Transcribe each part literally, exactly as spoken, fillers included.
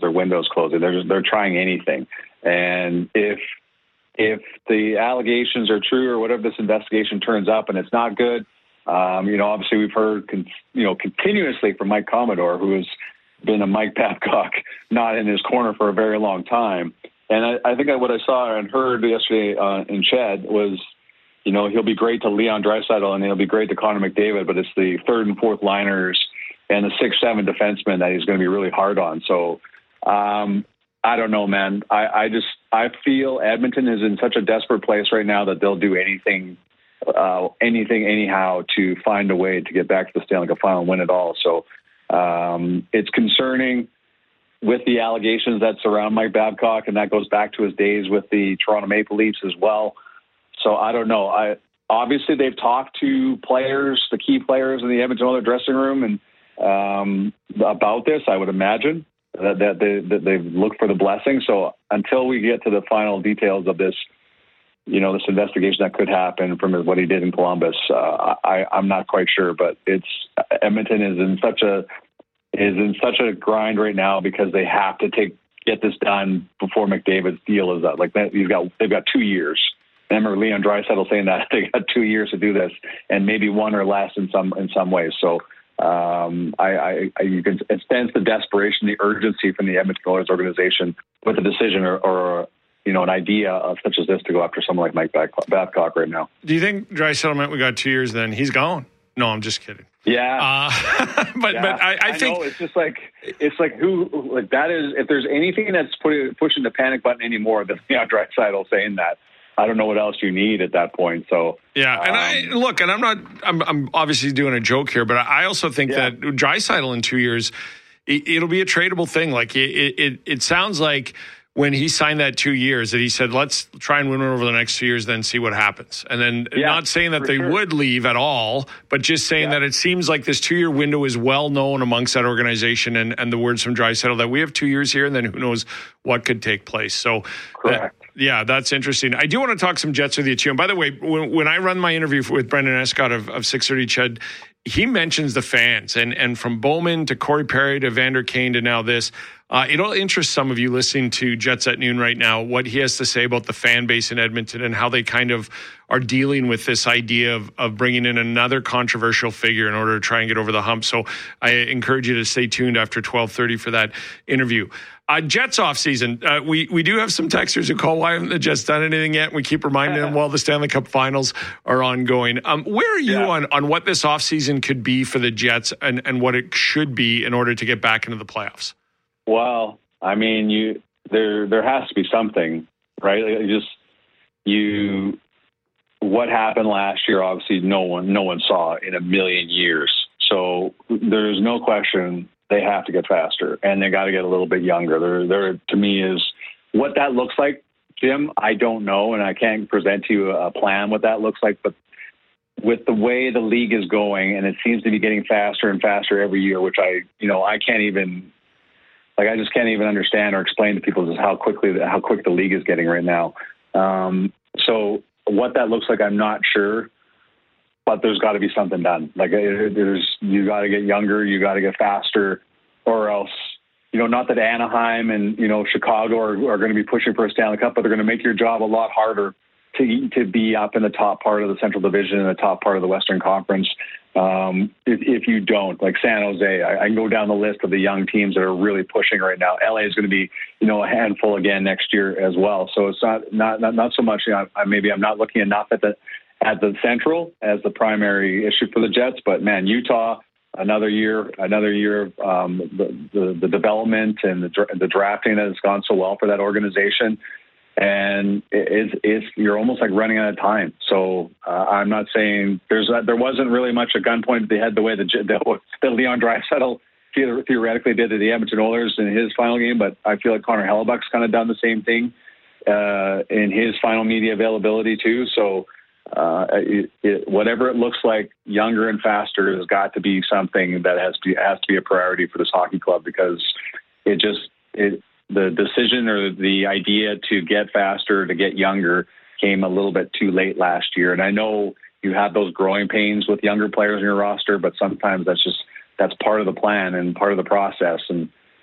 because their window's closing. They're just, they're trying anything. And if if the allegations are true or whatever this investigation turns up and it's not good, um, you know, obviously we've heard, con- you know, continuously from Mike Commodore, who has been a Mike Babcock not in his corner for a very long time. And I, I think what I saw and heard yesterday uh, in Ched was, you know, he'll be great to Leon Draisaitl and he'll be great to Connor McDavid, but it's the third and fourth liners and the six, seven defensemen that he's going to be really hard on. So um, I don't know, man. I, I just, I feel Edmonton is in such a desperate place right now that they'll do anything, uh, anything, anyhow, to find a way to get back to the Stanley Cup final and win it all. So um, it's concerning with the allegations that surround Mike Babcock, and that goes back to his days with the Toronto Maple Leafs as well. So I don't know. I obviously they've talked to players, the key players in the Edmonton Oilers dressing room, and um, about this. I would imagine that, that they that they've looked for the blessing. So until we get to the final details of this, you know, this investigation that could happen from what he did in Columbus, uh, I, I'm not quite sure. But it's Edmonton is in such a is in such a grind right now because they have to take get this done before McDavid's deal is up. Like that, he's got they've got two years. I remember Leon Draisaitl saying that they got two years to do this, and maybe one or less in some in some ways. So um, I, I, I you can sense the desperation, the urgency from the Edmonton Oilers organization with a decision or, or you know an idea of such as this to go after someone like Mike Babcock right now. Do you think Draisaitl meant we got two years? Then he's gone. No, I'm just kidding. Yeah, uh, but yeah. but I, I, I think know, it's just like it's like who like that is. If there's anything that's putting pushing the panic button anymore than Leon Draisaitl saying that, I don't know what else you need at that point. So yeah, and um, I look, and I'm not. I'm, I'm obviously doing a joke here, but I also think yeah. that Draisaitl in two years, it, it'll be a tradable thing. Like it, it, it sounds like when he signed that two years, that he said, "Let's try and win it over the next two years, then see what happens." And then yeah, not saying that they sure. would leave at all, but just saying yeah. that it seems like this two-year window is well known amongst that organization, and, and the words from Draisaitl that we have two years here, and then who knows what could take place. So correct. That, Yeah, that's interesting. I do want to talk some Jets with you, too. And by the way, when, when I run my interview with Brendan Escott of, of six thirty Ched, he mentions the fans. And, and from Bowman to Corey Perry to Vander Kane to now this, uh, it'll interest some of you listening to Jets at Noon right now, what he has to say about the fan base in Edmonton and how they kind of are dealing with this idea of, of bringing in another controversial figure in order to try and get over the hump. So I encourage you to stay tuned after twelve thirty for that interview. Uh, Jets off season. Uh, we we do have some texters who call, why haven't the Jets done anything yet? We keep reminding them while the Stanley Cup Finals are ongoing. Um, where are you yeah. on, on what this off season could be for the Jets and, and what it should be in order to get back into the playoffs? Well, I mean, you there there has to be something, right? Like just you. What happened last year? Obviously, no one no one saw in a million years. So there's no question. They have to get faster, and they got to get a little bit younger. There, there, to me, is what that looks like, Jim. I don't know, and I can't present to you a plan what that looks like. But with the way the league is going, and it seems to be getting faster and faster every year, which I, you know, I can't even, like, I just can't even understand or explain to people just how quickly, how quick the league is getting right now. Um, so what that looks like, I'm not sure. But there's got to be something done. Like there's, you got to get younger, you got to get faster, or else, you know, not that Anaheim and, you know, Chicago are, are going to be pushing for a Stanley Cup, but they're going to make your job a lot harder to to be up in the top part of the Central Division and the top part of the Western Conference. Um, if, if you don't, like San Jose, I, I can go down the list of the young teams that are really pushing right now. L A is going to be, you know, a handful again next year as well. So it's not not not, not so much. You know, I, maybe I'm not looking enough at the. at the Central as the primary issue for the Jets. But, man, Utah, another year, another year of um, the, the, the development and the, the drafting that has gone so well for that organization. And it's, it's, you're almost like running out of time. So uh, I'm not saying there's a, there wasn't really much a gun pointed at the head the way that, the, that Leon Draisaitl theoretically did to the Edmonton Oilers in his final game. But I feel like Connor Hellebuck's kind of done the same thing uh, in his final media availability too. So, Uh, it, it, whatever it looks like, younger and faster has got to be something that has to be, has to be a priority for this hockey club, because it just it, the decision or the idea to get faster, to get younger, came a little bit too late last year. And I know you have those growing pains with younger players in your roster, but sometimes that's just that's part of the plan and part of the process. And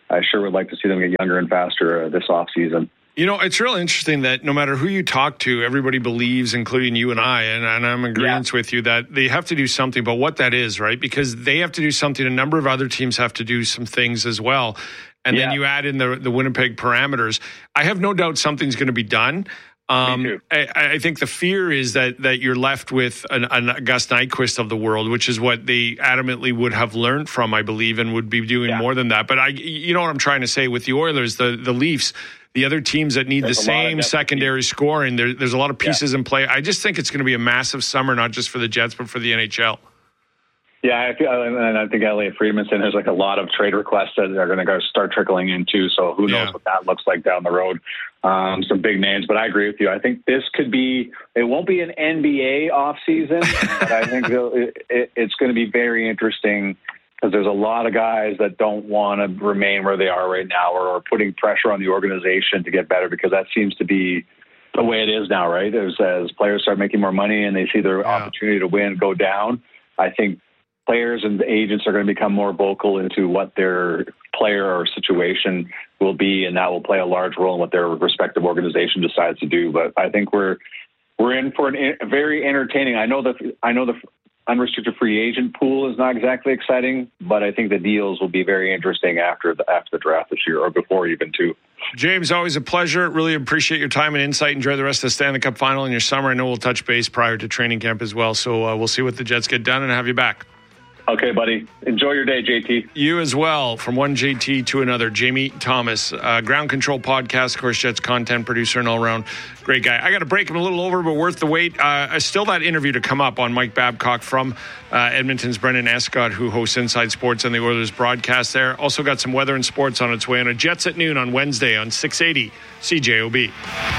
I sure would like to see them get younger and faster uh, this offseason. You know, it's real interesting that no matter who you talk to, everybody believes, including you and I, and, and I'm in agreement yeah. with you, that they have to do something, but what that is, right? Because they have to do something. A number of other teams have to do some things as well. And yeah. then you add in the, the Winnipeg parameters. I have no doubt something's going to be done. Um, I, I think the fear is that that you're left with an, an Gus Nyquist of the world, which is what they adamantly would have learned from, I believe, and would be doing yeah. more than that. But I, you know what I'm trying to say with the Oilers, the, the Leafs, the other teams that need there's the same secondary scoring, there, there's a lot of pieces yeah. in play. I just think it's going to be a massive summer, not just for the Jets, but for the N H L. Yeah, I feel, and I think Elliot Friedman said there's like a lot of trade requests that are going to go start trickling in too. So who knows yeah. what that looks like down the road. Um, some big names, but I agree with you. I think this could be, it won't be an N B A offseason, but I think it, it, it's going to be very interesting because there's a lot of guys that don't want to remain where they are right now or are putting pressure on the organization to get better because that seems to be the way it is now, right? As, as players start making more money and they see their yeah. opportunity to win go down, I think players and agents are going to become more vocal into what their player or situation will be, and that will play a large role in what their respective organization decides to do. But I think we're we're in for an, a very entertaining. I know that I know the unrestricted free agent pool is not exactly exciting, but I think the deals will be very interesting after the after the draft this year or before even too. James, always a pleasure. Really appreciate your time and insight. Enjoy the rest of the Stanley Cup final in your summer. I know we'll touch base prior to training camp as well, so uh, we'll see what the Jets get done and have you back. Okay, buddy. Enjoy your day, J T. You as well. From one J T to another, Jamie Thomas, uh, Ground Control Podcast, of course, Jets content producer and all-around great guy. I got to break him a little over, but worth the wait. Uh, still that interview to come up on Mike Babcock from uh, Edmonton's Brendan Escott, who hosts Inside Sports and the Oilers broadcast there. Also got some weather and sports on its way, and a Jets at noon on Wednesday on six eighty C J O B.